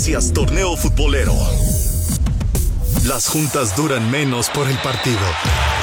Noticias Torneo Futbolero. Las juntas duran menos por el partido.